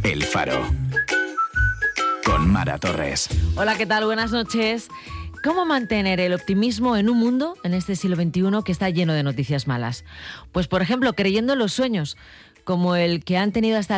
El Faro. Con Mara Torres. Hola, ¿qué tal? Buenas noches. ¿Cómo mantener el optimismo en un mundo, en este siglo XXI, que está lleno de noticias malas? Pues, por ejemplo, creyendo en los sueños, como el que han tenido hasta